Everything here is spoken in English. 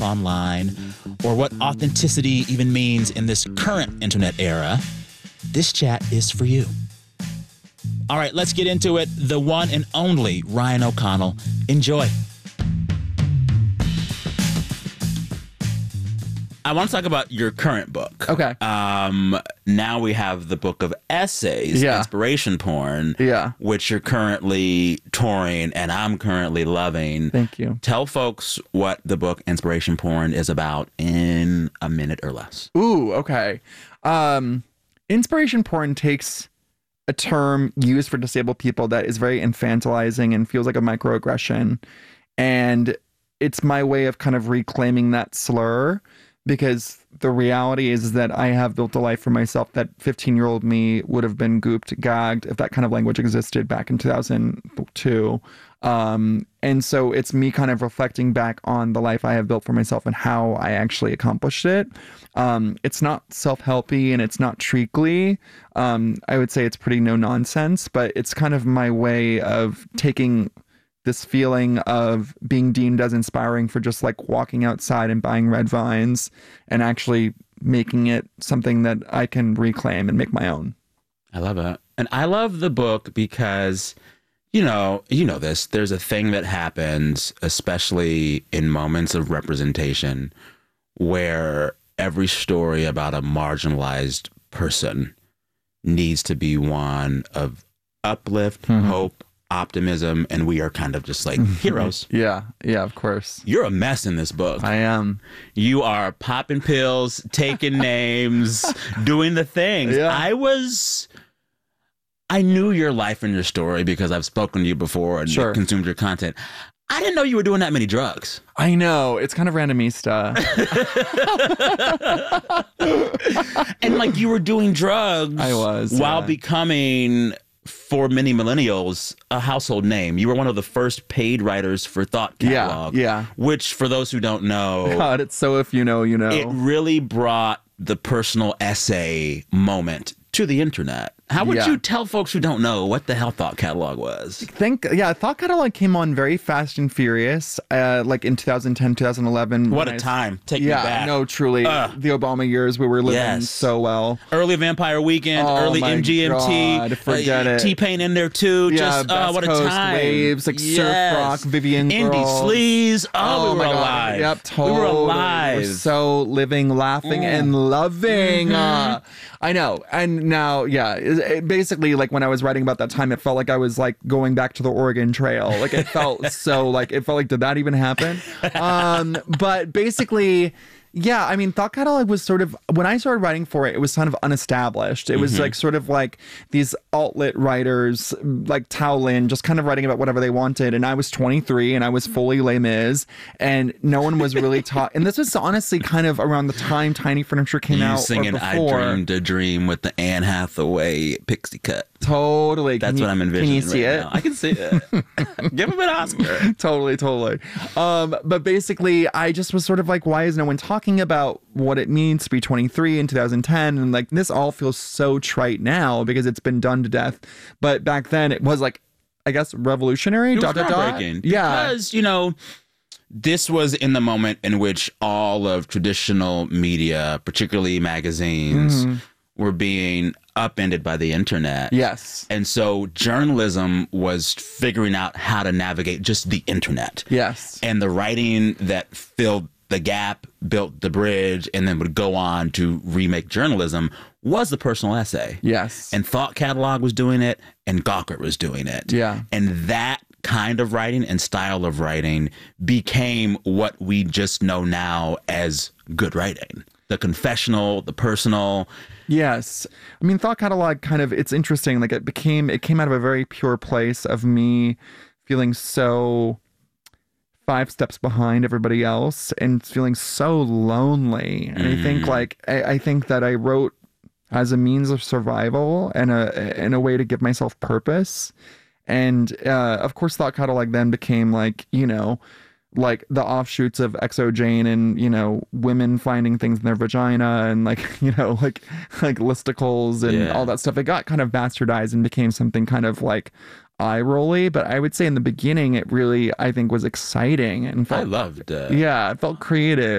online, or what authenticity even means in this current internet era, this chat is for you. All right, let's get into it. The one and only Ryan O'Connell. Enjoy. I want to talk about your current book. Okay. Now we have the book of essays, Inspiration Porn, which you're currently touring and I'm currently loving. Thank you. Tell folks what the book Inspiration Porn is about in a minute or less. Ooh, okay. Inspiration porn takes a term used for disabled people that is very infantilizing and feels like a microaggression. And it's my way of kind of reclaiming that slur. Because the reality is that I have built a life for myself that 15-year-old me would have been gooped, gagged, if that kind of language existed back in 2002. And so it's me kind of reflecting back on the life I have built for myself and how I actually accomplished it. It's not self-helpy and it's not treacly. I would say it's pretty no-nonsense, but it's kind of my way of taking this feeling of being deemed as inspiring for just like walking outside and buying red vines and actually making it something that I can reclaim and make my own. I love it. And I love the book because, you know this, there's a thing that happens, especially in moments of representation, where every story about a marginalized person needs to be one of uplift, hope, optimism, and we are kind of just like heroes. Yeah, of course. You're a mess in this book. I am. You are popping pills, taking names, doing the things. Yeah. I knew your life and your story because I've spoken to you before and consumed your content. I didn't know you were doing that many drugs. I know. It's kind of randomista. And like you were doing drugs. I was. While becoming, for many millennials, a household name. You were one of the first paid writers for Thought Catalog. Yeah. Which, for those who don't know... God, it's so if you know, you know. It really brought the personal essay moment to the internet. How would you tell folks who don't know what the hell Thought Catalog was? Thought Catalog came on very fast and furious, like in 2010, 2011. What a time. Take me back. No, truly. The Obama years, we were living so well. Early Vampire Weekend, early MGMT. God, forget it. T-Pain in there too. Just, what a time. Waves, like surf rock, Vivian Indie Girls. Sleaze. We were my alive. God. Yep, totally. We were alive. We were so living, laughing, and loving. I know. And now, basically, like when I was writing about that time, it felt like I was like going back to the Oregon Trail. Like it felt so like, did that even happen? But basically, I mean, Thought Catalog was sort of, when I started writing for it, it was kind of unestablished. It was like sort of like these alt-lit writers like Tao Lin just kind of writing about whatever they wanted. And I was 23 and I was fully Les Mis and no one was really taught. And this was honestly kind of around the time Tiny Furniture came out. Singing or before. I Dreamed a Dream with the Anne Hathaway pixie cut. Totally. That's what I'm envisioning. Can you see it? Now. I can see it. Give him an Oscar. Totally. But basically, I just was sort of like, why is no one talking about what it means to be 23 in 2010? And like, this all feels so trite now because it's been done to death. But back then, it was like, I guess, revolutionary. It was groundbreaking. Because, this was in the moment in which all of traditional media, particularly magazines, were being upended by the internet. Yes. And so journalism was figuring out how to navigate just the internet. Yes. And the writing that filled the gap, built the bridge, and then would go on to remake journalism was the personal essay. Yes. And Thought Catalog was doing it, and Gawker was doing it. Yeah. And that kind of writing and style of writing became what we just know now as good writing. The confessional, the personal. Yes. I mean, Thought Catalog kind of, it's interesting. Like it came out of a very pure place of me feeling so 5 steps behind everybody else and feeling so lonely. And I think I think that I wrote as a means of survival and a way to give myself purpose. And of course, Thought Catalog then became like, like the offshoots of Exo Jane and, women finding things in their vagina and like listicles and all that stuff. It got kind of bastardized and became something kind of like eye-rolly. But I would say in the beginning, it really, I think, was exciting and felt, I loved it. Yeah, it felt creative.